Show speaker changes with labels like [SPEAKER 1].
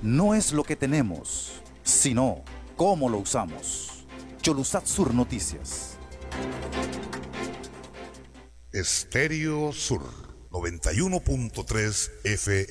[SPEAKER 1] no es lo que tenemos, sino cómo lo usamos. Cholussat Sur Noticias.
[SPEAKER 2] Estéreo Sur 91.3 FM.